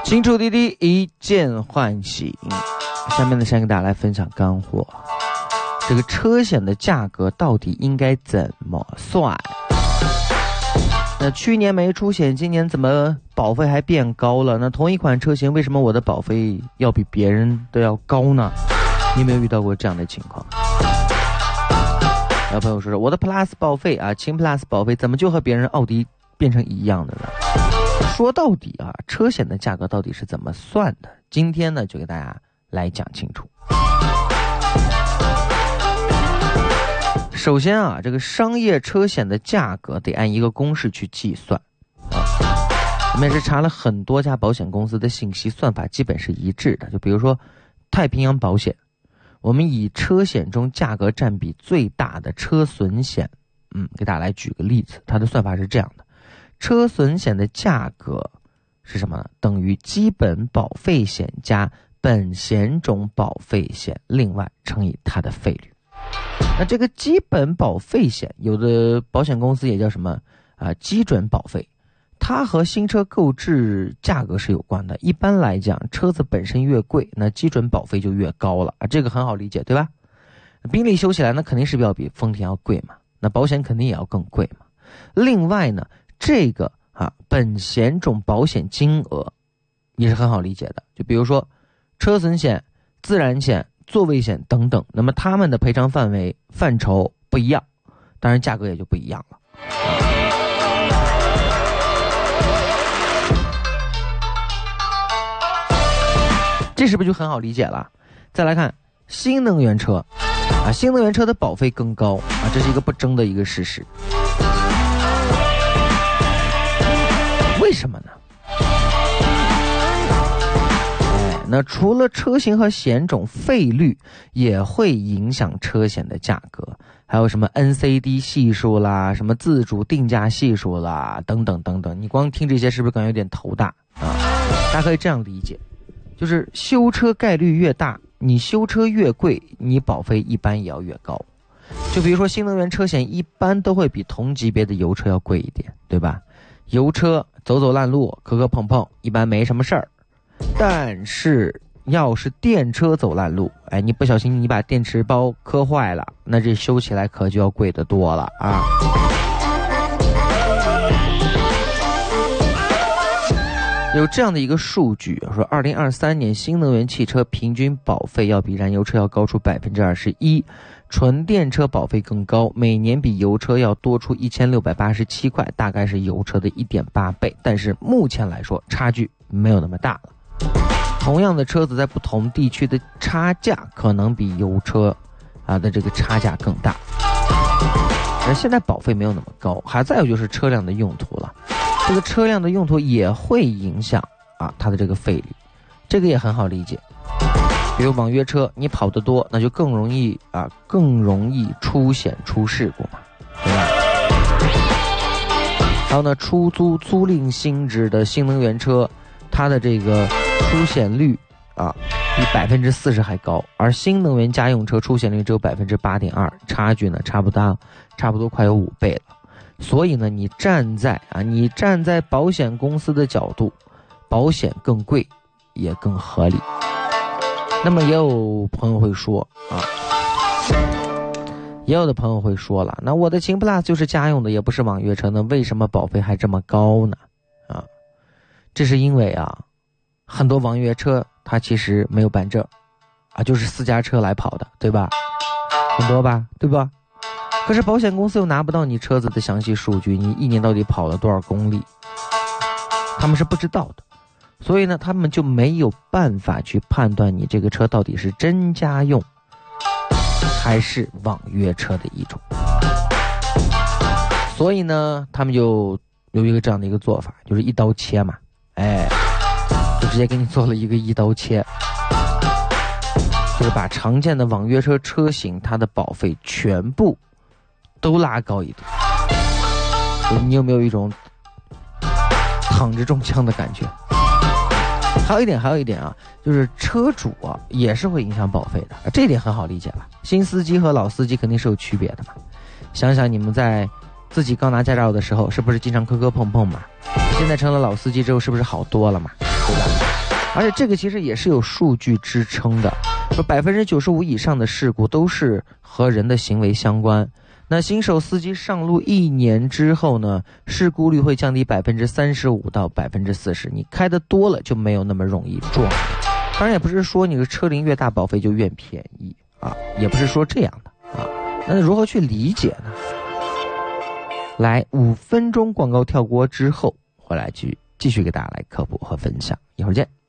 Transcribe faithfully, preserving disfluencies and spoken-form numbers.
清楚滴滴，一键唤醒。下面呢，先跟大家来分享干货。这个车险的价格到底应该怎么算？那去年没出险，今年怎么保费还变高了？那同一款车型，为什么我的保费要比别人都要高呢？你有没有遇到过这样的情况？有朋友说说我的 Plus 保费啊，轻 Plus 保费怎么就和别人奥迪变成一样的呢？说到底啊，车险的价格到底是怎么算的？今天呢，就给大家来讲清楚。首先啊，这个商业车险的价格得按一个公式去计算啊。我们也是查了很多家保险公司的信息，算法基本是一致的。就比如说太平洋保险，我们以车险中价格占比最大的车损险，嗯，给大家来举个例子，它的算法是这样的：车损险的价格是什么呢？等于基本保费险加本险种保费险，另外乘以它的费率。那这个基本保费险，有的保险公司也叫什么啊、呃？基准保费，它和新车购置价格是有关的。一般来讲，车子本身越贵，那基准保费就越高了啊，这个很好理解，对吧？宾利修起来那肯定是要比丰田要贵嘛，那保险肯定也要更贵嘛。另外呢，这个啊本险种保险金额也是很好理解的，就比如说车损险、自燃险、座位险等等，那么他们的赔偿范围范畴不一样，当然价格也就不一样了。这是不是就很好理解了？再来看新能源车啊，新能源车的保费更高啊，这是一个不争的一个事实。为什么呢？那除了车型和险种，费率也会影响车险的价格，还有什么 N C D 系数啦，什么自主定价系数啦，等等等等。你光听这些是不是感觉有点头大啊？大家可以这样理解，就是修车概率越大，你修车越贵，你保费一般也要越高。就比如说新能源车险一般都会比同级别的油车要贵一点，对吧？油车走走烂路，磕磕碰碰，一般没什么事儿。但是要是电车走烂路，哎，你不小心你把电池包磕坏了，那这修起来可就要贵得多了啊。有这样的一个数据说，二零二三年新能源汽车平均保费要比燃油车要高出百分之二十一，纯电车保费更高，每年比油车要多出一千六百八十七块，大概是油车的一点八倍。但是目前来说，差距没有那么大了。同样的车子在不同地区的差价可能比油车啊的这个差价更大，而现在保费没有那么高。还再有就是车辆的用途了，这个车辆的用途也会影响啊它的这个费率，这个也很好理解。比如网约车，你跑得多，那就更容易啊更容易出险出事故嘛，对吧？还有呢，出租租赁性质的新能源车，它的这个出险率啊比百分之四十还高，而新能源家用车出险率只有百分之八点二，差距呢差不多差不多快有五倍了。所以呢，你站在啊你站在保险公司的角度，保险更贵也更合理。那么也有朋友会说啊，也有的朋友会说了，那我的秦 Plus 就是家用的，也不是网约车，那为什么保费还这么高呢？啊，这是因为啊，很多网约车它其实没有办证啊，就是私家车来跑的，对吧？很多吧，对吧？可是保险公司又拿不到你车子的详细数据，你一年到底跑了多少公里，他们是不知道的。所以呢，他们就没有办法去判断你这个车到底是真家用还是网约车的一种。所以呢，他们就有一个这样的一个做法，就是一刀切嘛，哎，就直接给你做了一个一刀切，就是把常见的网约车车型它的保费全部都拉高一点。你有没有一种躺着中枪的感觉？还有一点，还有一点啊，就是车主啊也是会影响保费的，这一点很好理解吧？新司机和老司机肯定是有区别的嘛。想想你们在自己刚拿驾照的时候，是不是经常磕磕碰碰嘛？现在成了老司机之后，是不是好多了嘛？对吧？ 而且这个其实也是有数据支撑的，说百分之九十五以上的事故都是和人的行为相关。那新手司机上路一年之后呢，事故率会降低百分之三十五到百分之四十。你开的多了就没有那么容易撞。当然也不是说你的车龄越大保费就越便宜啊，也不是说这样的啊。那如何去理解呢？来，五分钟广告跳过之后，回来去继续给大家来科普和分享，一会儿见。